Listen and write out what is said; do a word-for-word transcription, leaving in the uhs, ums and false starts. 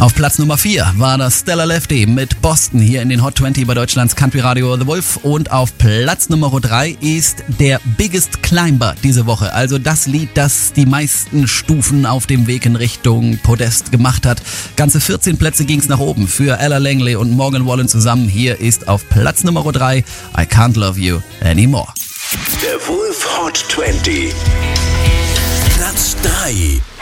Auf Platz Nummer vier war das Stella Lefty mit Boston hier in den Hot zwanzig bei Deutschlands Country Radio The Wolf. Und auf Platz Nummer drei ist der Biggest Climber diese Woche. Also das Lied, das die meisten Stufen auf dem Weg in Richtung Podest gemacht hat. Ganze vierzehn Plätze ging's nach oben für Ella Langley und Morgan Wallen zusammen. Hier ist auf Platz Nummer drei I Can't Love You Anymore. Der Wolf Hot zwanzig. Platz drei.